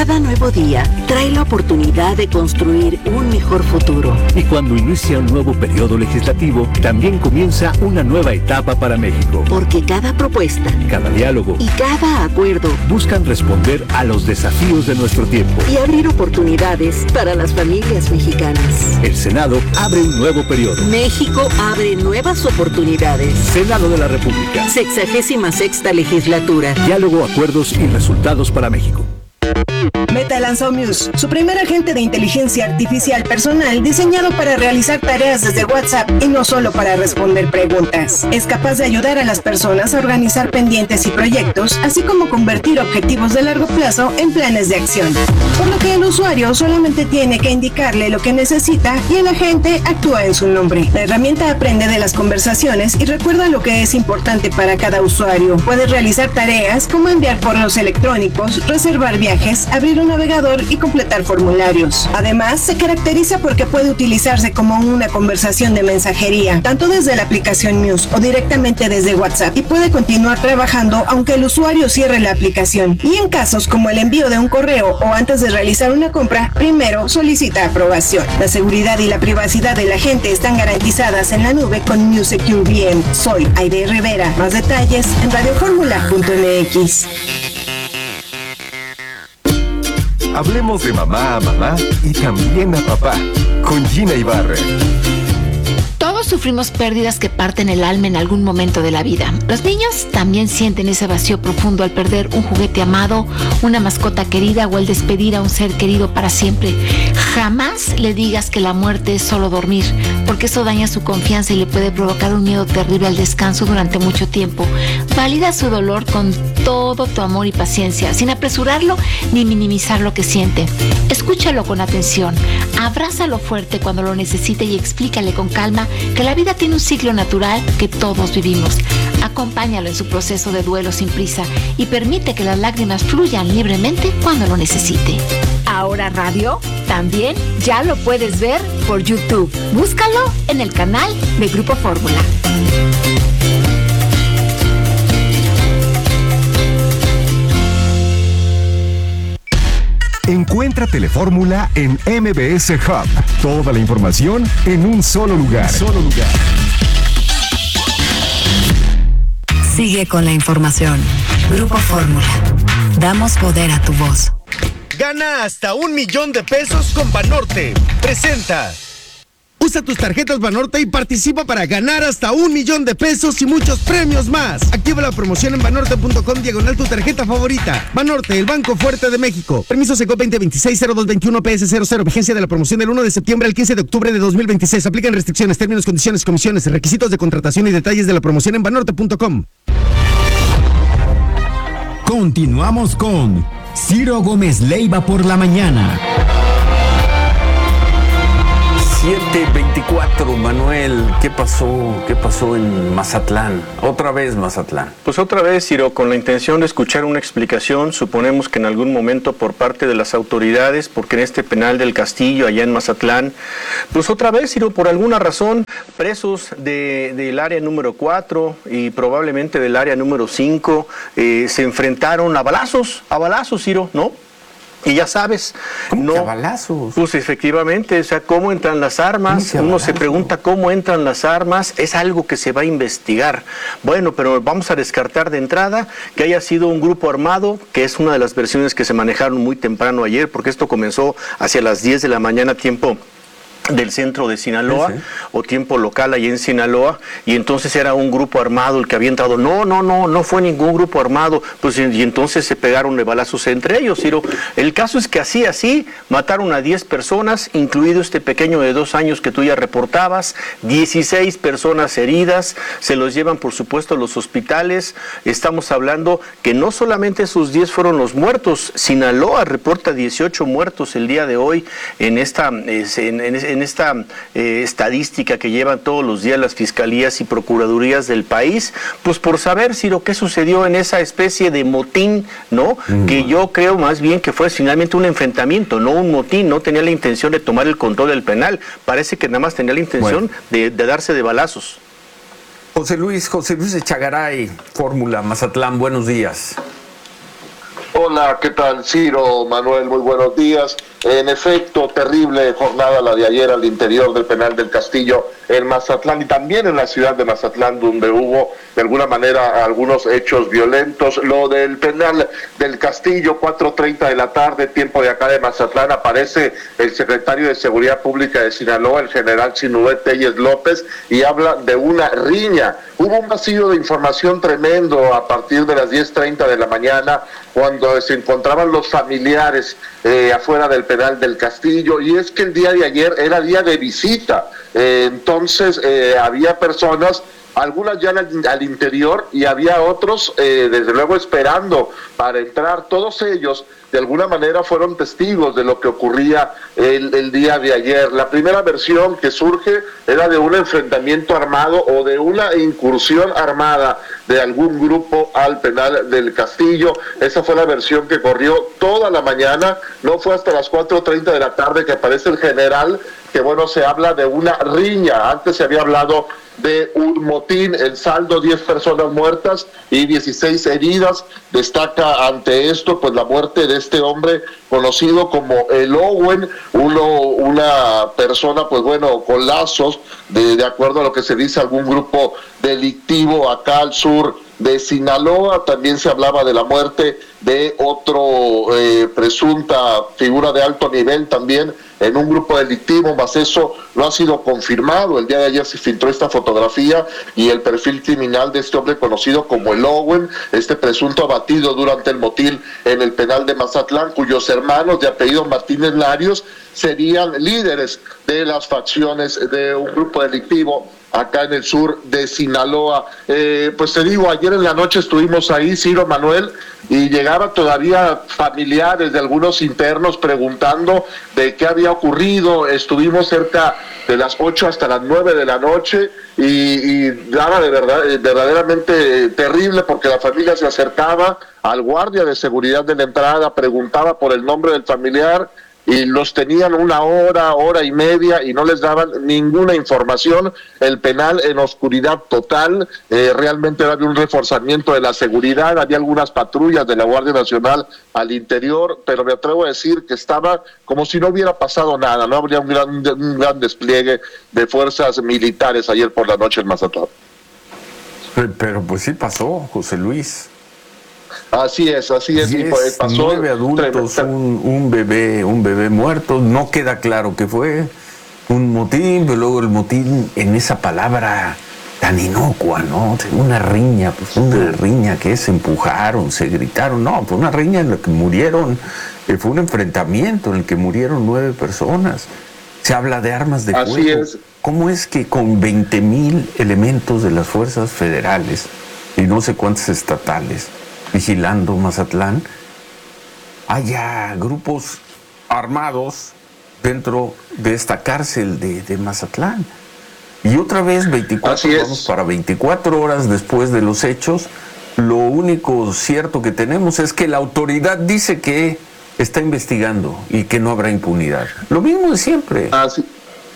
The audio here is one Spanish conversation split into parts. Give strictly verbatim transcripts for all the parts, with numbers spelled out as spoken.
Cada nuevo día trae la oportunidad de construir un mejor futuro. Y cuando inicia un nuevo periodo legislativo, también comienza una nueva etapa para México. Porque cada propuesta, cada diálogo y cada acuerdo buscan responder a los desafíos de nuestro tiempo y abrir oportunidades para las familias mexicanas. El Senado abre un nuevo periodo. México abre nuevas oportunidades. Senado de la República. Sexagésima sexta legislatura. Diálogo, acuerdos y resultados para México. Meta lanzó Muse, su primer agente de inteligencia artificial personal diseñado para realizar tareas desde WhatsApp y no solo para responder preguntas. Es capaz de ayudar a las personas a organizar pendientes y proyectos, así como convertir objetivos de largo plazo en planes de acción. Por lo que el usuario solamente tiene que indicarle lo que necesita y el agente actúa en su nombre. La herramienta aprende de las conversaciones y recuerda lo que es importante para cada usuario. Puede realizar tareas como enviar correos electrónicos, reservar viajes, abrir un navegador y completar formularios. Además, se caracteriza porque puede utilizarse como una conversación de mensajería, tanto desde la aplicación Muse o directamente desde WhatsApp, y puede continuar trabajando aunque el usuario cierre la aplicación. Y en casos como el envío de un correo o antes de realizar una compra, primero solicita aprobación. La seguridad y la privacidad de la gente están garantizadas en la nube con Muse Secure V M. Soy Aide Rivera. Más detalles en radioformula punto m x. Hablemos de mamá a mamá y también a papá, con Gina Ibarra. Todos sufrimos pérdidas que parten el alma en algún momento de la vida. Los niños también sienten ese vacío profundo al perder un juguete amado, una mascota querida o al despedir a un ser querido para siempre. Jamás le digas que la muerte es solo dormir, porque eso daña su confianza y le puede provocar un miedo terrible al descanso durante mucho tiempo. Valida su dolor con todo tu amor y paciencia, sin apresurarlo ni minimizar lo que siente. Escúchalo con atención, abrázalo fuerte cuando lo necesite y explícale con calma que la vida tiene un ciclo natural que todos vivimos. Acompáñalo en su proceso de duelo sin prisa y permite que las lágrimas fluyan libremente cuando lo necesite. Ahora Radio también ya lo puedes ver por YouTube. Búscalo en el canal de Grupo Fórmula. Encuentra Telefórmula en M B S Hub. Toda la información en un solo lugar. Solo lugar. Sigue con la información. Grupo Fórmula. Damos poder a tu voz. Gana hasta un millón de pesos con Banorte. Presenta. Usa tus tarjetas Banorte y participa para ganar hasta un millón de pesos y muchos premios más. Activa la promoción en banorte punto com diagonal tu tarjeta favorita. Banorte, el banco fuerte de México. Permiso Segov veinte veintiséis cero dos veintiuno P S cero cero. Vigencia de la promoción del uno de septiembre al quince de octubre de dos mil veintiséis. Aplican restricciones, términos, condiciones, comisiones, requisitos de contratación y detalles de la promoción en banorte punto com. Continuamos con Ciro Gómez Leiva por la mañana. siete veinticuatro, Manuel, ¿qué pasó? ¿Qué pasó en Mazatlán? Otra vez Mazatlán. Pues otra vez, Ciro, con la intención de escuchar una explicación, suponemos que en algún momento por parte de las autoridades, porque en este penal del Castillo, allá en Mazatlán, pues otra vez, Ciro, por alguna razón, presos de, del área número cuatro y probablemente del área número cinco, eh, se enfrentaron a balazos, a balazos, Ciro, ¿no? Y ya sabes, ¿cómo no, que a balazos? Pues efectivamente, o sea, ¿cómo entran las armas? Uno se pregunta cómo entran las armas, es algo que se va a investigar. Bueno, pero vamos a descartar de entrada que haya sido un grupo armado, que es una de las versiones que se manejaron muy temprano ayer, porque esto comenzó hacia las diez de la mañana, tiempo del centro de Sinaloa, sí, sí. o tiempo local allí en Sinaloa, y entonces era un grupo armado el que había entrado. No, no, no, no fue ningún grupo armado, pues y entonces se pegaron de balazos entre ellos, Ciro. El caso es que así, así, mataron a diez personas, incluido este pequeño de dos años que tú ya reportabas, dieciséis personas heridas, se los llevan por supuesto a los hospitales. Estamos hablando que no solamente esos diez fueron los muertos, Sinaloa reporta dieciocho muertos el día de hoy en esta, en, en, en esta eh, estadística que llevan todos los días las fiscalías y procuradurías del país, pues por saber, Ciro, qué sucedió en esa especie de motín, ¿no? Mm. Que yo creo más bien que fue finalmente un enfrentamiento, no un motín, no tenía la intención de tomar el control del penal, parece que nada más tenía la intención bueno. de, de darse de balazos. José Luis, José Luis Echegaray, Fórmula Mazatlán, buenos días. Hola, ¿qué tal, Ciro, Manuel? Muy buenos días. En efecto, terrible jornada la de ayer al interior del penal del Castillo en Mazatlán y también en la ciudad de Mazatlán, donde hubo de alguna manera algunos hechos violentos. Lo del penal del Castillo, cuatro treinta de la tarde, tiempo de acá de Mazatlán, aparece el secretario de Seguridad Pública de Sinaloa, el general Sinué Telles López, y habla de una riña. Hubo un vacío de información tremendo a partir de las diez treinta de la mañana, cuando se encontraban los familiares eh, afuera del penal del Castillo, y es que el día de ayer era día de visita, eh, entonces eh, había personas, algunas ya al, al interior, y había otros eh, desde luego esperando para entrar. Todos ellos de alguna manera fueron testigos de lo que ocurría el, el día de ayer. La primera versión que surge era de un enfrentamiento armado o de una incursión armada de algún grupo al penal del Castillo. Esa fue la versión que corrió toda la mañana. No fue hasta las cuatro treinta de la tarde que aparece el general, que bueno, se habla de una riña. Antes se había hablado de un motín, el saldo diez personas muertas y dieciséis heridas. Destaca ante esto pues la muerte de este hombre conocido como el Owen, uno, una persona pues bueno con lazos de, de acuerdo a lo que se dice algún grupo delictivo acá al sur de Sinaloa. También se hablaba de la muerte de otro eh, presunta figura de alto nivel también en un grupo delictivo, más eso no ha sido confirmado. El día de ayer se filtró esta fotografía y el perfil criminal de este hombre conocido como el Owen, este presunto abatido durante el motín en el penal de Mazatlán, cuyos hermanos de apellido Martínez Larios serían líderes de las facciones de un grupo delictivo acá en el sur de Sinaloa. Eh, pues te digo, ayer en la noche estuvimos ahí, Ciro, Manuel, y llegaban todavía familiares de algunos internos preguntando de qué había ocurrido. Estuvimos cerca de las ocho hasta las nueve de la noche y, y daba de verdad, verdaderamente terrible, porque la familia se acercaba al guardia de seguridad de la entrada, preguntaba por el nombre del familiar, y los tenían una hora, hora y media y no les daban ninguna información. El penal en oscuridad total, eh, realmente había un reforzamiento de la seguridad, había algunas patrullas de la Guardia Nacional al interior, pero me atrevo a decir que estaba como si no hubiera pasado nada, no habría un gran, un gran despliegue de fuerzas militares ayer por la noche en Mazatlán. Pero pues sí pasó, José Luis. Así es, así es. Diez, y pues pasó nueve adultos, un, un bebé, un bebé muerto. No queda claro qué fue. Un motín, pero luego el motín en esa palabra tan inocua, ¿no? Una riña, pues una riña que se empujaron, se gritaron. No, fue una riña en la que murieron, eh, fue un enfrentamiento en el que murieron nueve personas. Se habla de armas de fuego. Así es. ¿Cómo es que con veinte mil elementos de las fuerzas federales y no sé cuántas estatales vigilando Mazatlán, haya grupos armados dentro de esta cárcel de, de Mazatlán? Y otra vez, veinticuatro, vamos para veinticuatro horas después de los hechos, lo único cierto que tenemos es que la autoridad dice que está investigando y que no habrá impunidad. Lo mismo de siempre. Así,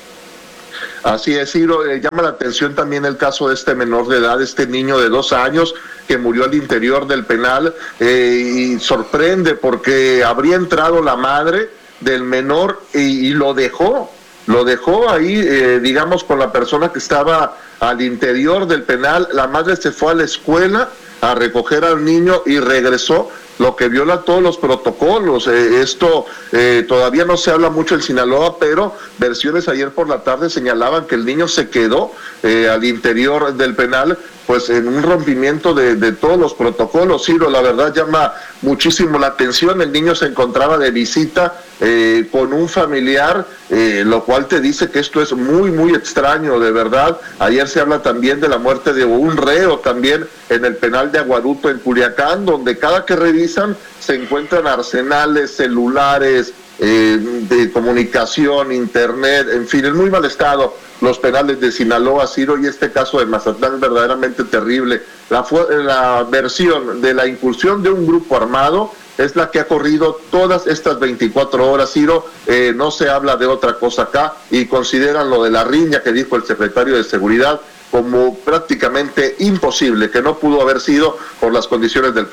así es, Ciro. Eh, llama la atención también el caso de este menor de edad, este niño de dos años, que murió al interior del penal, eh, y sorprende porque habría entrado la madre del menor y, y lo dejó, lo dejó ahí, eh, digamos, con la persona que estaba al interior del penal. La madre se fue a la escuela a recoger al niño y regresó, lo que viola todos los protocolos. Eh, esto eh, todavía no se habla mucho en Sinaloa, pero versiones ayer por la tarde señalaban que el niño se quedó eh, al interior del penal, pues en un rompimiento de, de todos los protocolos. Ciro, la verdad llama muchísimo la atención. El niño se encontraba de visita eh, con un familiar, eh, lo cual te dice que esto es muy, muy extraño, de verdad. Ayer se habla también de la muerte de un reo también en el penal de Aguaduto en Culiacán, donde cada que revisan se encuentran arsenales, celulares, eh, de comunicación, internet, en fin, en muy mal estado los penales de Sinaloa, Ciro, y este caso de Mazatlán es verdaderamente terrible. La, la versión de la incursión de un grupo armado es la que ha corrido todas estas veinticuatro horas, Ciro. Eh, no se habla de otra cosa acá y consideran lo de la riña que dijo el secretario de Seguridad como prácticamente imposible, que no pudo haber sido por las condiciones del penal.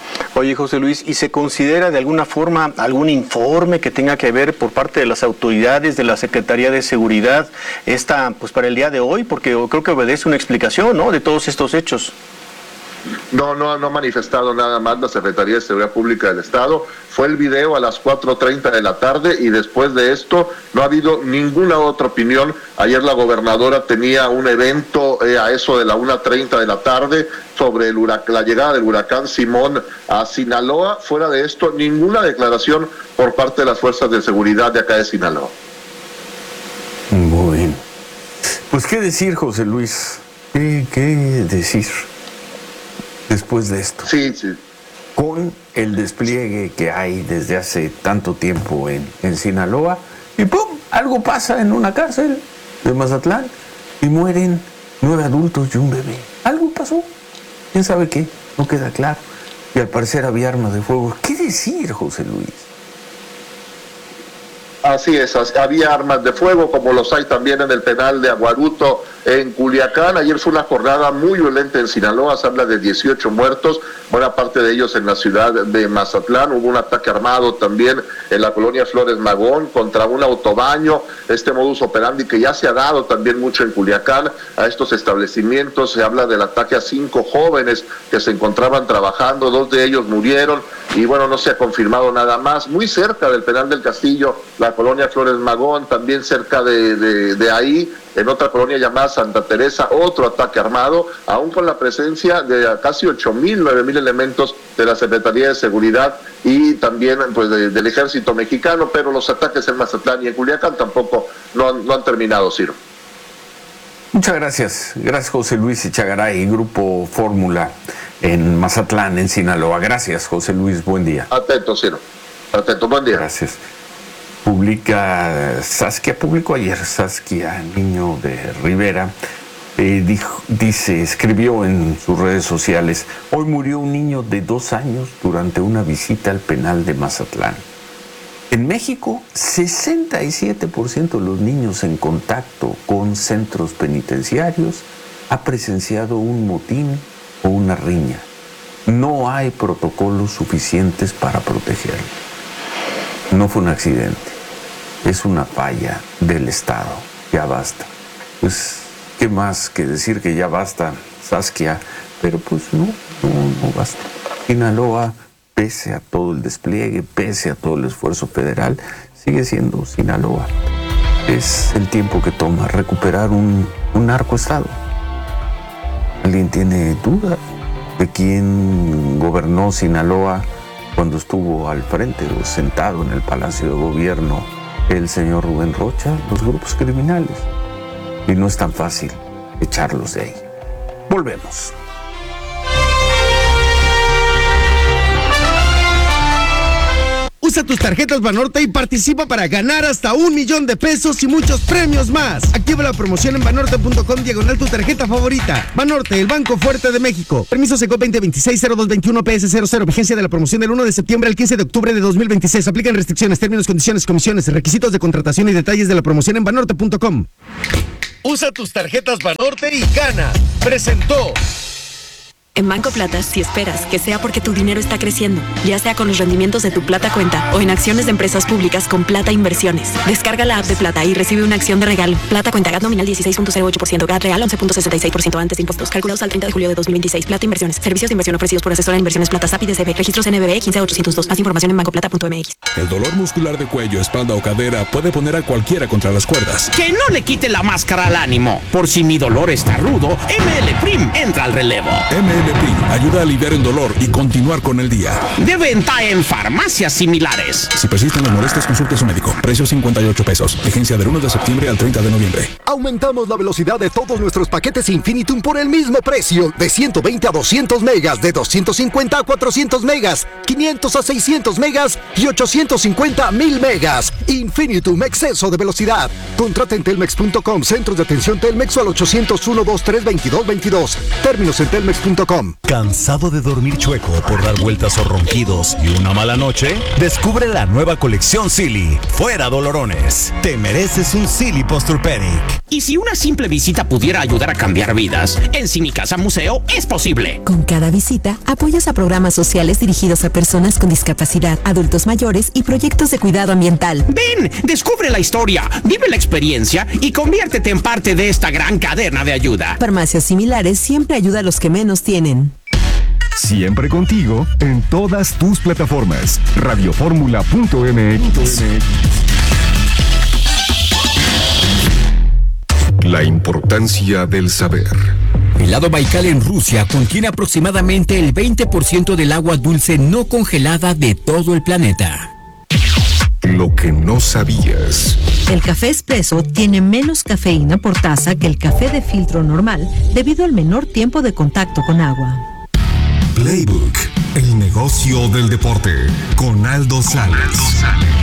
Oye, José Luis, ¿y se considera de alguna forma algún informe que tenga que ver por parte de las autoridades de la Secretaría de Seguridad esta, pues para el día de hoy? Porque creo que obedece una explicación, ¿no?, de todos estos hechos. No, no, no ha manifestado nada más la Secretaría de Seguridad Pública del Estado. Fue el video a las cuatro treinta de la tarde y después de esto no ha habido ninguna otra opinión. Ayer la gobernadora tenía un evento eh, a eso de la una treinta de la tarde sobre el hurac- la llegada del huracán Simón a Sinaloa. Fuera de esto, ninguna declaración por parte de las fuerzas de seguridad de acá de Sinaloa. Bueno, pues qué decir, José Luis, qué, qué decir después de esto. Sí, sí. Con el despliegue que hay desde hace tanto tiempo en, en Sinaloa, y ¡pum!, algo pasa en una cárcel de Mazatlán y mueren nueve adultos y un bebé. Algo pasó. ¿Quién sabe qué? No queda claro. Y al parecer había armas de fuego. ¿Qué decir, José Luis? Así es, había armas de fuego como los hay también en el penal de Aguaruto en Culiacán. Ayer fue una jornada muy violenta en Sinaloa, se habla de dieciocho muertos, buena parte de ellos en la ciudad de Mazatlán. Hubo un ataque armado también en la colonia Flores Magón contra un autobaño, este modus operandi que ya se ha dado también mucho en Culiacán a estos establecimientos. Se habla del ataque a cinco jóvenes que se encontraban trabajando, dos de ellos murieron y bueno, no se ha confirmado nada más. Muy cerca del penal del Castillo, la colonia Flores Magón, también cerca de, de, de ahí, en otra colonia llamada Santa Teresa, otro ataque armado, aún con la presencia de casi ocho mil, nueve mil elementos de la Secretaría de Seguridad y también pues de, del Ejército Mexicano, pero los ataques en Mazatlán y en Culiacán tampoco no han, no han terminado, Ciro. Muchas gracias. Gracias, José Luis Echegaray, Grupo Fórmula en Mazatlán, en Sinaloa. Gracias, José Luis. Buen día. Atento, Ciro. Atento, buen día. Gracias. Publica, Saskia publicó ayer, Saskia Niño de Rivera, eh, dijo, dice, escribió en sus redes sociales: hoy murió un niño de dos años durante una visita al penal de Mazatlán. En México, sesenta y siete por ciento de los niños en contacto con centros penitenciarios ha presenciado un motín o una riña. No hay protocolos suficientes para protegerlo. No fue un accidente, es una falla del Estado. Ya basta. Pues, ¿qué más que decir que ya basta, Saskia? Pero pues no, no, no basta. Sinaloa, pese a todo el despliegue, pese a todo el esfuerzo federal, sigue siendo Sinaloa. Es el tiempo que toma recuperar un, un narcoestado. ¿Alguien tiene duda de quién gobernó Sinaloa cuando estuvo al frente o sentado en el Palacio de Gobierno el señor Rubén Rocha? Los grupos criminales. Y no es tan fácil echarlos de ahí. Volvemos. Usa tus tarjetas Banorte y participa para ganar hasta un millón de pesos y muchos premios más. Activa la promoción en banorte punto com diagonal tu tarjeta favorita. Banorte, el Banco Fuerte de México. Permiso Secop veinte veintiséis cero dos veintiuno P S cero cero. Vigencia de la promoción del uno de septiembre al quince de octubre de dos mil veintiséis. Aplican restricciones, términos, condiciones, comisiones, requisitos de contratación y detalles de la promoción en banorte punto com. Usa tus tarjetas Banorte y gana. Presentó. En Banco Plata, si esperas que sea porque tu dinero está creciendo, ya sea con los rendimientos de tu Plata Cuenta o en acciones de empresas públicas con Plata Inversiones. Descarga la app de Plata y recibe una acción de regalo. Plata Cuenta, G A T nominal dieciséis punto cero ocho por ciento, G A T real once punto sesenta y seis por ciento antes de impuestos. Calculados al treinta de julio de dos mil veintiséis. Plata Inversiones. Servicios de inversión ofrecidos por asesora de inversiones Plata S A P I D C B. Registros N B B quince ochocientos dos. Más información en banco plata punto m x. El dolor muscular de cuello, espalda o cadera puede poner a cualquiera contra las cuerdas. Que no le quite la máscara al ánimo. Por si mi dolor está rudo, M L Prim entra al relevo. M L Prim ayuda a aliviar el dolor y continuar con el día. De venta en farmacias similares. Si persisten las molestias, consulte a su médico. Precio cincuenta y ocho pesos. Vigencia del uno de septiembre al treinta de noviembre. Aumentamos la velocidad de todos nuestros paquetes Infinitum por el mismo precio. De ciento veinte a doscientos megas, de doscientos cincuenta a cuatrocientos megas, quinientos a seiscientos megas y ochocientos ciento cincuenta mil megas. Infinitum, exceso de velocidad. Contrata en telmex punto com, centros de atención Telmex o al ochocientos uno, veintitrés, veintidós, veintidós. Términos en telmex punto com. ¿Cansado de dormir chueco por dar vueltas o ronquidos y una mala noche? Descubre la nueva colección Silly. Fuera dolorones. Te mereces un Silly Posturpedic. Y si una simple visita pudiera ayudar a cambiar vidas, en Cinicasa Museo es posible. Con cada visita, apoyas a programas sociales dirigidos a personas con discapacidad, adultos mayores y proyectos de cuidado ambiental. Ven, descubre la historia, vive la experiencia y conviértete en parte de esta gran cadena de ayuda. Farmacias similares siempre ayuda a los que menos tienen. Siempre contigo en todas tus plataformas. radioformula punto m x. La importancia del saber. El lago Baikal en Rusia contiene aproximadamente el veinte por ciento del agua dulce no congelada de todo el planeta. Lo que no sabías. El café espresso tiene menos cafeína por taza que el café de filtro normal debido al menor tiempo de contacto con agua. Playbook, el negocio del deporte, con Aldo Sales.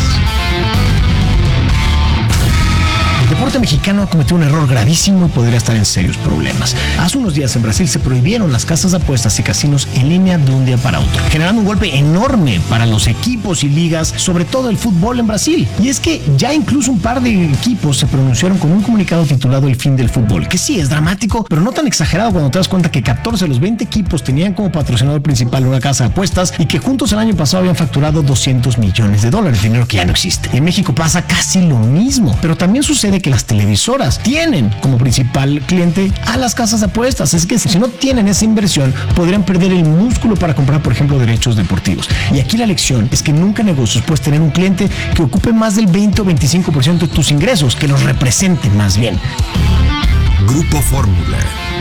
El deporte mexicano ha cometido un error gravísimo y podría estar en serios problemas. Hace unos días en Brasil se prohibieron las casas de apuestas y casinos en línea de un día para otro, generando un golpe enorme para los equipos y ligas, sobre todo el fútbol en Brasil. Y es que ya incluso un par de equipos se pronunciaron con un comunicado titulado El fin del fútbol, que sí es dramático, pero no tan exagerado cuando te das cuenta que catorce de los veinte equipos tenían como patrocinador principal una casa de apuestas y que juntos el año pasado habían facturado doscientos millones de dólares, dinero que ya no existe. En México pasa casi lo mismo, pero también sucede que las televisoras tienen como principal cliente a las casas de apuestas. Es que si no tienen esa inversión, podrían perder el músculo para comprar, por ejemplo, derechos deportivos. Y aquí la lección es que nunca en negocios puedes tener un cliente que ocupe más del veinte o veinticinco por ciento de tus ingresos, que los represente más bien. Grupo Fórmula.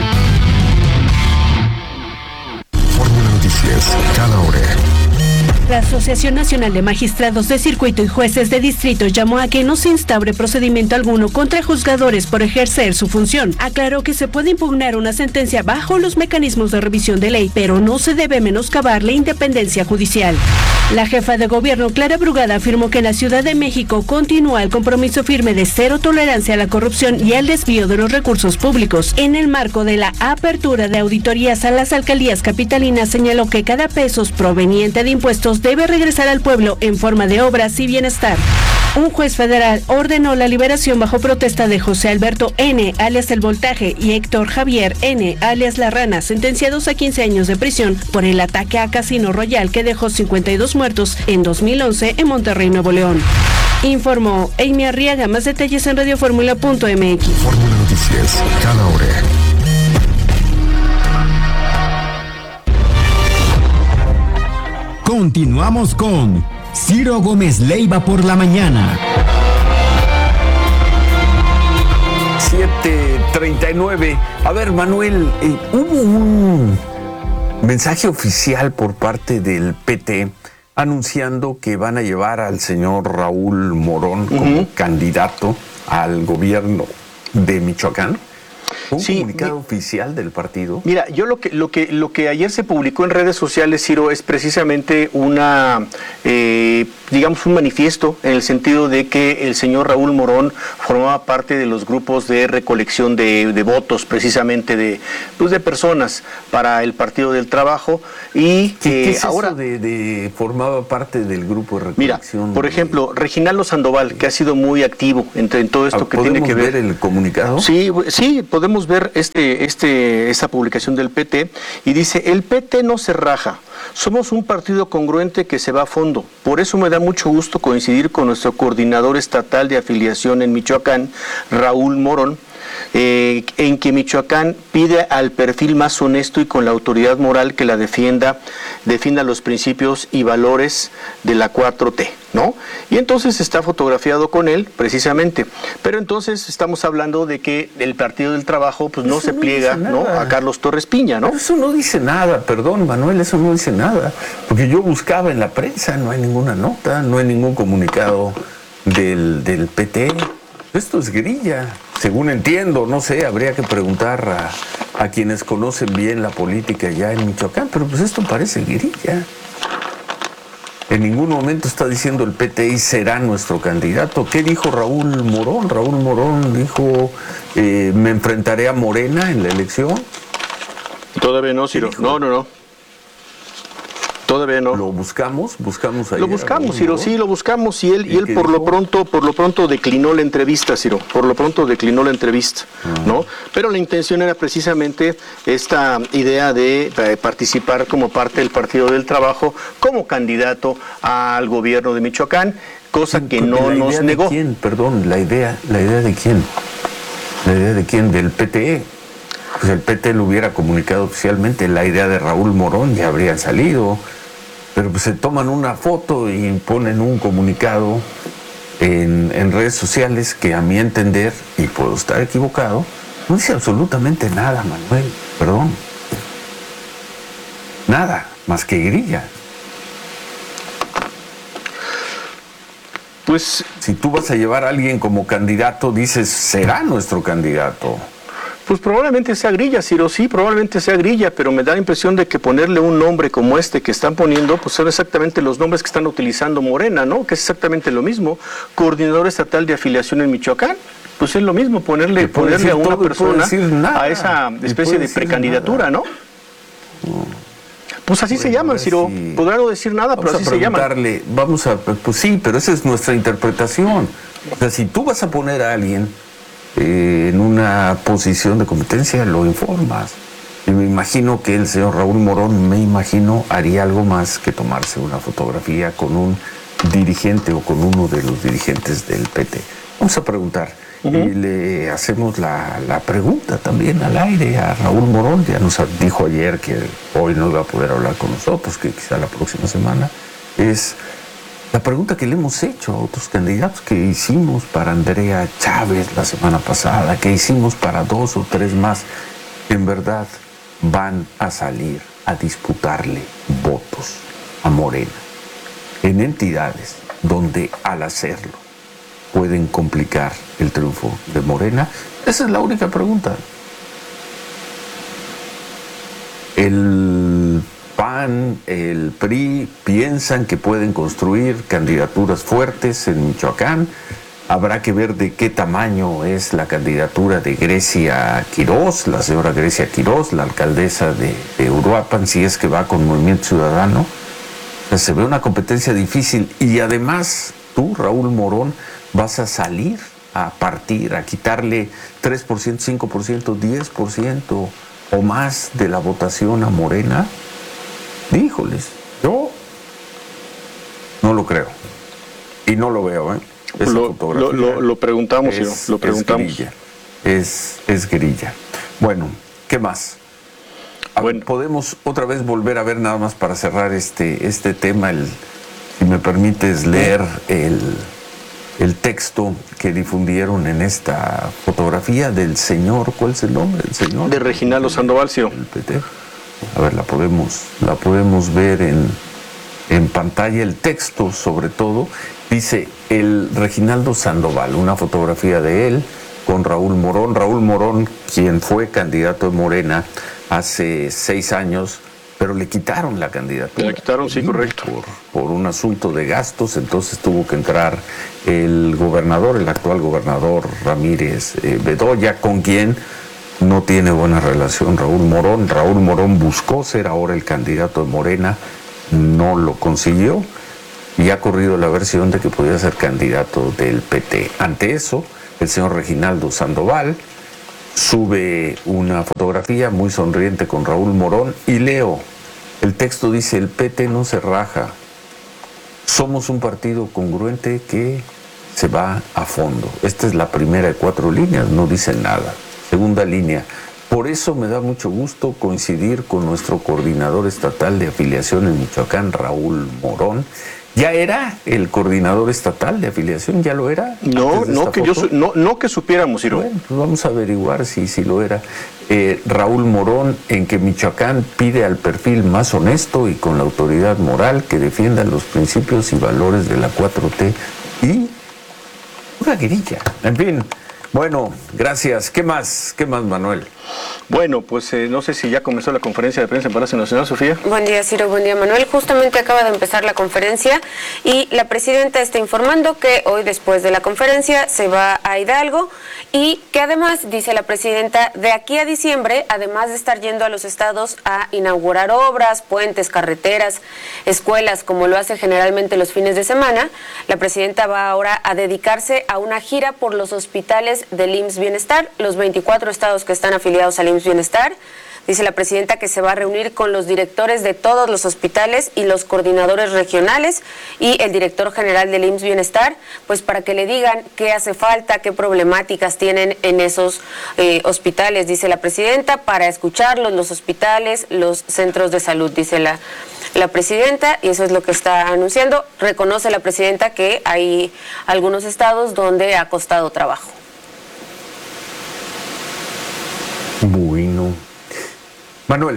Fórmula Noticias, cada hora. La Asociación Nacional de Magistrados de Circuito y Jueces de Distrito llamó a que no se instaure procedimiento alguno contra juzgadores por ejercer su función. Aclaró que se puede impugnar una sentencia bajo los mecanismos de revisión de ley, pero no se debe menoscabar la independencia judicial. La jefa de gobierno, Clara Brugada, afirmó que en la Ciudad de México continúa el compromiso firme de cero tolerancia a la corrupción y al desvío de los recursos públicos. En el marco de la apertura de auditorías a las alcaldías capitalinas, señaló que cada peso proveniente de impuestos debe regresar al pueblo en forma de obras y bienestar. Un juez federal ordenó la liberación bajo protesta de José Alberto N., alias El Voltaje, y Héctor Javier N., alias La Rana, sentenciados a quince años de prisión por el ataque a Casino Royal que dejó cincuenta y dos muertos en dos mil once en Monterrey, Nuevo León. Informó Amy Arriaga. Más detalles en radioformula punto m x. Fórmula Noticias, cada hora. Continuamos con Ciro Gómez Leiva por la mañana. siete treinta y nueve. A ver, Manuel, eh, hubo un mensaje oficial por parte del P T anunciando que van a llevar al señor Raúl Morón como uh-huh. candidato al gobierno de Michoacán. ¿Un sí, comunicado mi, oficial del partido? Mira, yo lo que lo que lo que ayer se publicó en redes sociales, Ciro, es precisamente una, eh, digamos, un manifiesto en el sentido de que el señor Raúl Morón formaba parte de los grupos de recolección de, de votos, precisamente de, pues, de personas para el Partido del Trabajo y ¿Qué, ¿qué es ahora eso de, de formaba parte del grupo de recolección? Mira, por ejemplo, Reginaldo Sandoval, que ha sido muy activo en, en todo esto que tiene que ver. ¿Podemos ver el comunicado? Sí, sí, podemos ver este, este, esta publicación del P T y dice: el P T no se raja, somos un partido congruente que se va a fondo, por eso me da mucho gusto coincidir con nuestro coordinador estatal de afiliación en Michoacán, Raúl Morón, Eh, en que Michoacán pide al perfil más honesto y con la autoridad moral que la defienda, defienda los principios y valores de la cuatro T, ¿no? Y entonces está fotografiado con él, precisamente. Pero entonces estamos hablando de que el Partido del Trabajo pues no se pliega, ¿no?, a Carlos Torres Piña, ¿no? Pero eso no dice nada, perdón, Manuel, eso no dice nada. Porque yo buscaba en la prensa, no hay ninguna nota, no hay ningún comunicado del, del P T. Esto es grilla, según entiendo, no sé, habría que preguntar a, a quienes conocen bien la política ya en Michoacán, pero pues esto parece grilla. En ningún momento está diciendo el P T I será nuestro candidato. ¿Qué dijo Raúl Morón? Raúl Morón dijo, eh, me enfrentaré a Morena en la elección. Todavía no, Ciro. No, no, no. Todavía no. ¿Lo buscamos? ¿Buscamos ahí? Lo buscamos, Ciro, sí, lo buscamos y él, y él por lo pronto, por lo pronto declinó la entrevista, Ciro, por lo pronto declinó la entrevista, uh-huh. ¿no? Pero la intención era precisamente esta idea de eh, participar como parte del Partido del Trabajo como candidato al gobierno de Michoacán, cosa que ¿La no idea nos de negó. ¿Quién? Perdón, la idea, la idea de quién? La idea de quién, del P T E. Pues el P T E lo hubiera comunicado oficialmente, la idea de Raúl Morón ya habría salido. Pero pues se toman una foto y ponen un comunicado en, en redes sociales que a mi entender, y puedo estar equivocado, no dice absolutamente nada, Manuel, perdón. Nada, más que grilla. Pues si tú vas a llevar a alguien como candidato, dices, será nuestro candidato. Pues probablemente sea grilla, Ciro, sí, probablemente sea grilla, pero me da la impresión de que ponerle un nombre como este que están poniendo, pues son exactamente los nombres que están utilizando Morena, ¿no? Que es exactamente lo mismo. Coordinador estatal de afiliación en Michoacán, pues es lo mismo, ponerle, ponerle a una persona a esa especie de precandidatura, ¿no? Pues así bueno, se llaman, Ciro. Si... Podrá no decir nada, vamos pero así se llaman. Vamos a, pues sí, pero esa es nuestra interpretación. O sea, si tú vas a poner a alguien Eh, en una posición de competencia, lo informas. Y me imagino que el señor Raúl Morón, me imagino, haría algo más que tomarse una fotografía con un dirigente o con uno de los dirigentes del P T. Vamos a preguntar. Uh-huh. Y le hacemos la, la pregunta también al aire a Raúl Morón. Ya nos dijo ayer que hoy no iba a poder hablar con nosotros, que quizá la próxima semana. Es la pregunta que le hemos hecho a otros candidatos, que hicimos para Andrea Chávez la semana pasada, que hicimos para dos o tres más, en verdad van a salir a disputarle votos a Morena en entidades donde al hacerlo pueden complicar el triunfo de Morena. Esa es la única pregunta. El P A N, el P R I, piensan que pueden construir candidaturas fuertes en Michoacán. Habrá que ver de qué tamaño es la candidatura de Grecia Quirós, la señora Grecia Quirós, la alcaldesa de, de Uruapan, si es que va con Movimiento Ciudadano. O sea, se ve una competencia difícil y además tú, Raúl Morón, vas a salir a partir, a quitarle tres por ciento, cinco por ciento, diez por ciento o más de la votación a Morena. Híjoles, yo no lo creo y no lo veo, ¿eh? Esa lo, fotografía lo, lo, lo preguntamos, es, lo preguntamos. Es grilla, es, es grilla. Bueno, ¿qué más? Bueno. Podemos otra vez volver a ver, nada más para cerrar este, este tema, el, si me permites leer el, el texto que difundieron en esta fotografía del señor, ¿cuál es el nombre del señor? De Reginaldo Sandoval, sí. El P T. A ver, la podemos, la podemos ver en, en pantalla. El texto, sobre todo, dice el Reginaldo Sandoval, una fotografía de él con Raúl Morón. Raúl Morón, quien fue candidato de Morena hace seis años, pero le quitaron la candidatura. Le quitaron, sí, correcto. Por, por un asunto de gastos, entonces tuvo que entrar el gobernador, el actual gobernador Ramírez eh, Bedoya, con quien no tiene buena relación Raúl Morón. Raúl Morón buscó ser ahora el candidato de Morena, no lo consiguió y ha corrido la versión de que podía ser candidato del P T. Ante eso, el señor Reginaldo Sandoval sube una fotografía muy sonriente con Raúl Morón y leo, el texto dice, el P T no se raja, somos un partido congruente que se va a fondo. Esta es la primera de cuatro líneas, no dice nada. Segunda línea, por eso me da mucho gusto coincidir con nuestro coordinador estatal de afiliación en Michoacán, Raúl Morón. ¿Ya era el coordinador estatal de afiliación? ¿Ya lo era? No, no que, yo, no, no que supiéramos, Ciro. Bueno, pues vamos a averiguar si, si lo era. Eh, Raúl Morón, en que Michoacán pide al perfil más honesto y con la autoridad moral que defienda los principios y valores de la cuatro T y una guerrilla. En fin. Bueno, gracias. ¿Qué más? ¿Qué más, Manuel? Bueno, pues eh, no sé si ya comenzó la conferencia de prensa en Palacio Nacional, Sofía. Buen día, Ciro, buen día, Manuel. Justamente acaba de empezar la conferencia y la presidenta está informando que hoy, después de la conferencia, se va a Hidalgo y que además, dice la presidenta, de aquí a diciembre, además de estar yendo a los estados a inaugurar obras, puentes, carreteras, escuelas, como lo hace generalmente los fines de semana, la presidenta va ahora a dedicarse a una gira por los hospitales del I M S S Bienestar, los veinticuatro estados que están afiliados al I M S S Bienestar. Dice la presidenta que se va a reunir con los directores de todos los hospitales y los coordinadores regionales y el director general del I M S S Bienestar, pues para que le digan qué hace falta, qué problemáticas tienen en esos eh, hospitales, dice la presidenta, para escucharlos, los hospitales, los centros de salud, dice la, la presidenta, y eso es lo que está anunciando. Reconoce la presidenta que hay algunos estados donde ha costado trabajo. Bueno. Manuel.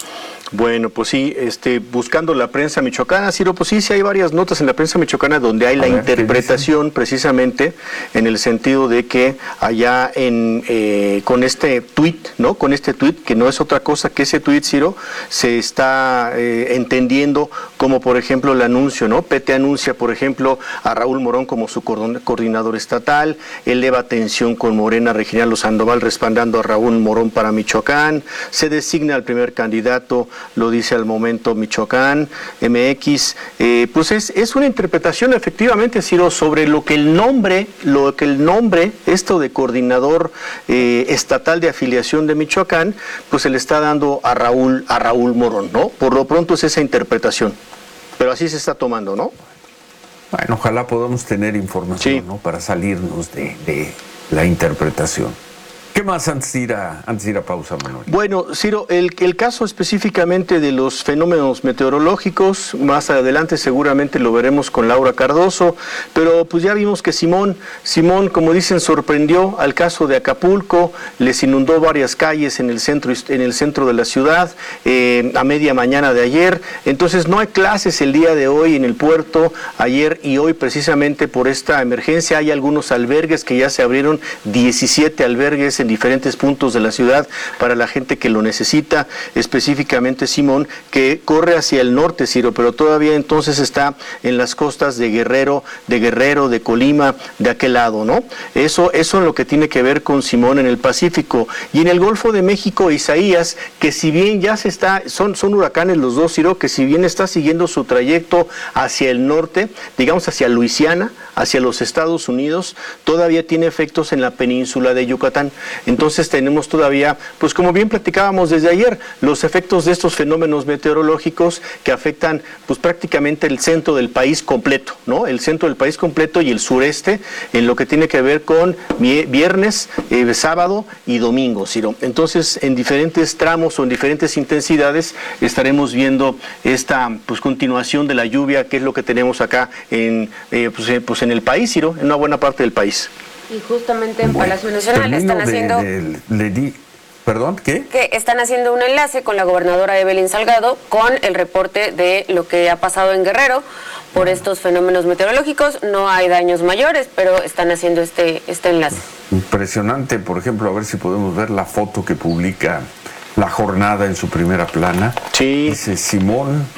Bueno, pues sí, este, buscando la prensa michoacana, Ciro, pues sí, sí hay varias notas en la prensa michoacana donde hay a la ver, interpretación precisamente en el sentido de que allá en eh, con este tuit, ¿no? Con este tuit, que no es otra cosa que ese tuit, Ciro, se está eh, entendiendo como, por ejemplo, el anuncio, ¿no? P T anuncia, por ejemplo, a Raúl Morón como su coordinador estatal, eleva tensión con Morena, Reginaldo Sandoval respaldando a Raúl Morón para Michoacán, se designa al primer candidato, lo dice al momento Michoacán, M X, eh, pues es, es una interpretación efectivamente, Ciro, sobre lo que el nombre, lo que el nombre, esto de coordinador eh, estatal de afiliación de Michoacán, pues se le está dando a Raúl, a Raúl Morón, ¿no? Por lo pronto es esa interpretación, pero así se está tomando, ¿no? Bueno, ojalá podamos tener información, sí, ¿no? Para salirnos de, de la interpretación. ¿Qué más antes de ir a, antes de ir a pausa, Manuel? Bueno, Ciro, el, el caso específicamente de los fenómenos meteorológicos, más adelante seguramente lo veremos con Laura Cardoso, pero pues ya vimos que Simón, Simón, como dicen, sorprendió al caso de Acapulco, les inundó varias calles en el centro, en el centro de la ciudad eh, a media mañana de ayer, entonces no hay clases el día de hoy en el puerto, ayer y hoy precisamente por esta emergencia. Hay algunos albergues que ya se abrieron, diecisiete albergues en diferentes puntos de la ciudad para la gente que lo necesita, específicamente Simón, que corre hacia el norte, Ciro, pero todavía entonces está en las costas de Guerrero, de Guerrero, de Colima, de aquel lado, ¿no? Eso, eso es lo que tiene que ver con Simón en el Pacífico. Y en el Golfo de México, Isaías, que si bien ya se está, son, son huracanes los dos, Ciro, que si bien está siguiendo su trayecto hacia el norte, digamos hacia Luisiana, hacia los Estados Unidos, todavía tiene efectos en la península de Yucatán. Entonces tenemos todavía, pues como bien platicábamos desde ayer, los efectos de estos fenómenos meteorológicos que afectan pues prácticamente el centro del país completo, ¿no? El centro del país completo y el sureste en lo que tiene que ver con viernes, eh, sábado y domingo, Ciro. Entonces en diferentes tramos o en diferentes intensidades estaremos viendo esta pues continuación de la lluvia, que es lo que tenemos acá en, eh, pues, eh, pues en el país, Ciro, en una buena parte del país. Y justamente en bueno, Palacio Nacional están haciendo... De, de, le di, ¿Perdón? ¿Qué? Que están haciendo un enlace con la gobernadora Evelyn Salgado con el reporte de lo que ha pasado en Guerrero por estos fenómenos meteorológicos. No hay daños mayores, pero están haciendo este, este enlace. Impresionante, por ejemplo, a ver si podemos ver la foto que publica La Jornada en su primera plana. Sí. Dice Simón,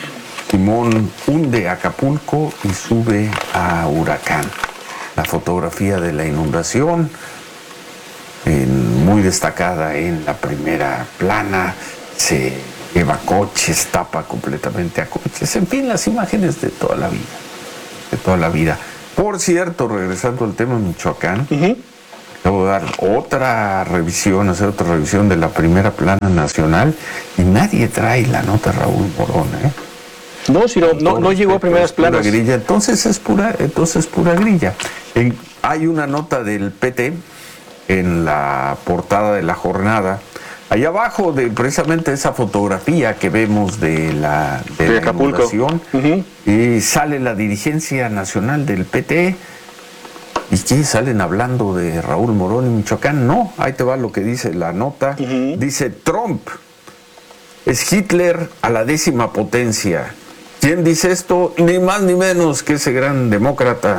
Simón hunde Acapulco y sube a huracán. La fotografía de la inundación, en, muy destacada en la primera plana, se lleva coches, tapa completamente a coches, en fin, las imágenes de toda la vida, de toda la vida. Por cierto, regresando al tema Michoacán, uh-huh. Debo dar otra revisión, hacer otra revisión de la primera plana nacional, y nadie trae la nota Raúl Morón, ¿eh? No, si no, no, no llegó a primeras planas. Grilla. Entonces es pura, entonces es pura grilla. En, hay una nota del P T en la portada de La Jornada, allá abajo de precisamente esa fotografía que vemos de la de, de la Acapulco. Uh-huh. Y sale la dirigencia nacional del P T. ¿Y qué? ¿Salen hablando de Raúl Morón y Michoacán? No, ahí te va lo que dice la nota. Uh-huh. Dice Trump es Hitler a la décima potencia. ¿Quién dice esto? Ni más ni menos que ese gran demócrata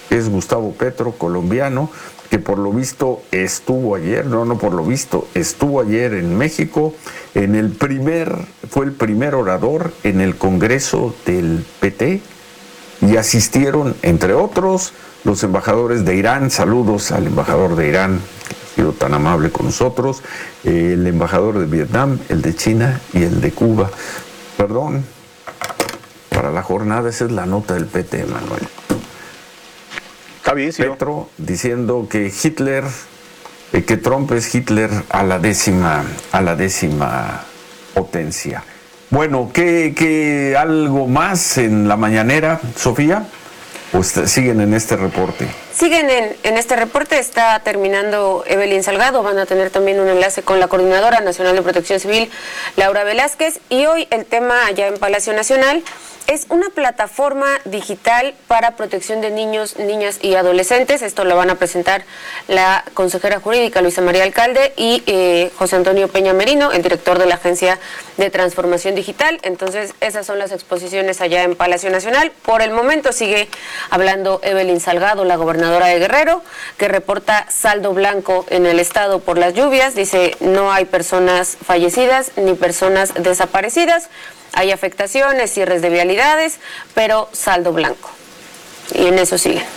es Gustavo Petro, colombiano, que por lo visto estuvo ayer, no, no por lo visto, estuvo ayer en México, en el primer, fue el primer orador en el Congreso del P T, y asistieron, entre otros, los embajadores de Irán. Saludos al embajador de Irán, que ha sido tan amable con nosotros, el embajador de Vietnam, el de China y el de Cuba. Perdón, para la jornada esa es la nota del P T, Manuel. Está bien, sí. Petro diciendo que Hitler, eh, que Trump es Hitler a la décima, a la décima potencia. Bueno, ¿qué, qué algo más en la mañanera, Sofía? ¿O siguen en este reporte? Siguen en, en este reporte, está terminando Evelyn Salgado, van a tener también un enlace con la Coordinadora Nacional de Protección Civil, Laura Velázquez, y hoy el tema allá en Palacio Nacional es una plataforma digital para protección de niños, niñas y adolescentes. Esto lo van a presentar la consejera jurídica Luisa María Alcalde y eh, José Antonio Peña Merino, el director de la Agencia de Transformación Digital. Entonces, esas son las exposiciones allá en Palacio Nacional. Por el momento sigue hablando Evelyn Salgado, la gobernadora de Guerrero, que reporta saldo blanco en el estado por las lluvias. Dice, no hay personas fallecidas ni personas desaparecidas. Hay afectaciones, cierres de vialidades, pero saldo blanco. Y en eso sigue.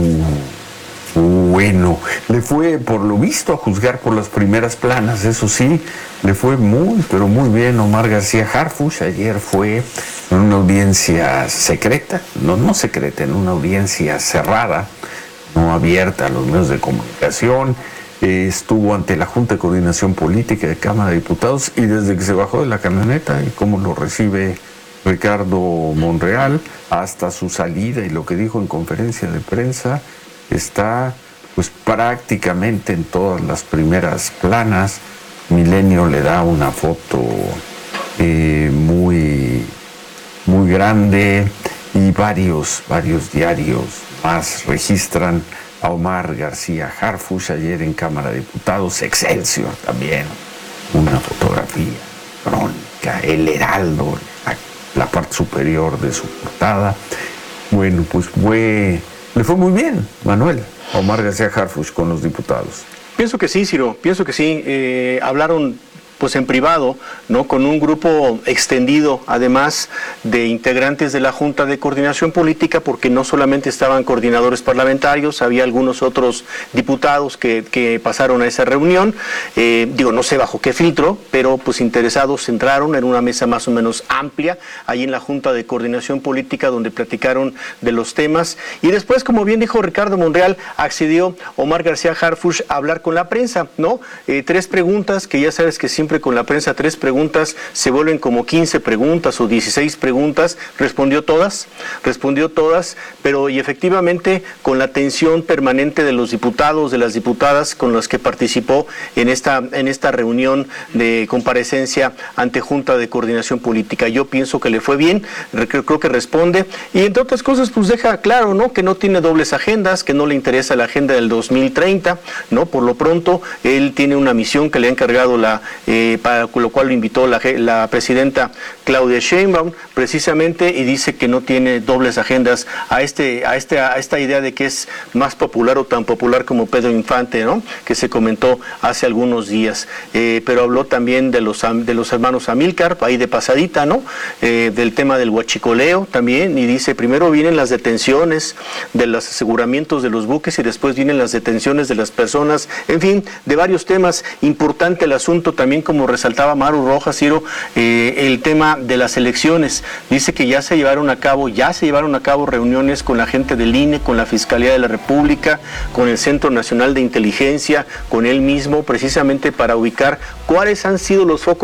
Bueno, le fue, por lo visto, a juzgar por las primeras planas, eso sí, le fue muy, pero muy bien Omar García Harfuch. Ayer fue en una audiencia secreta, no, no secreta, en una audiencia cerrada, no abierta a los medios de comunicación. Eh, estuvo ante la Junta de Coordinación Política de Cámara de Diputados, y desde que se bajó de la camioneta y cómo lo recibe Ricardo Monreal hasta su salida y lo que dijo en conferencia de prensa, está pues prácticamente en todas las primeras planas. Milenio le da una foto eh, muy, muy grande, y varios, varios diarios más registran a Omar García Harfuch ayer en Cámara de Diputados. Excelsior también, una fotografía, Crónica, El Heraldo, la, la parte superior de su portada. Bueno, pues fue, le fue muy bien, Manuel, a Omar García Harfuch con los diputados. Pienso que sí, Ciro, pienso que sí. Eh, hablaron pues en privado, ¿no? Con un grupo extendido, además de integrantes de la Junta de Coordinación Política, porque no solamente estaban coordinadores parlamentarios, había algunos otros diputados que, que pasaron a esa reunión. Eh, digo, no sé bajo qué filtro, pero pues interesados entraron en una mesa más o menos amplia, ahí en la Junta de Coordinación Política, donde platicaron de los temas. Y después, como bien dijo Ricardo Monreal, accedió Omar García Harfuch a hablar con la prensa, ¿no? Eh, tres preguntas, que ya sabes que siempre con la prensa tres preguntas se vuelven como quince preguntas o dieciséis preguntas. Respondió todas, respondió todas, pero y efectivamente con la atención permanente de los diputados, de las diputadas con las que participó en esta, en esta reunión de comparecencia ante Junta de Coordinación Política. Yo pienso que le fue bien, creo, creo que responde, y entre otras cosas pues deja claro, ¿no?, que no tiene dobles agendas, que no le interesa la agenda del dos mil treinta, ¿no? Por lo pronto él tiene una misión que le ha encargado la eh, para lo cual lo invitó la, la presidenta Claudia Sheinbaum, precisamente, y dice que no tiene dobles agendas a este a este a esta idea de que es más popular o tan popular como Pedro Infante, ¿no?, que se comentó hace algunos días. Eh, pero habló también de los de los hermanos Amílcar, ahí de pasadita, ¿no? Eh, del tema del huachicoleo también, y dice, primero vienen las detenciones de los aseguramientos de los buques y después vienen las detenciones de las personas, en fin, de varios temas. Importante el asunto también, como resaltaba Maru Rojas, Ciro, eh, el tema de las elecciones. Dice que ya se llevaron a cabo, ya se llevaron a cabo reuniones con la gente del I N E, con la Fiscalía de la República, con el Centro Nacional de Inteligencia, con él mismo, precisamente para ubicar cuáles han sido los focos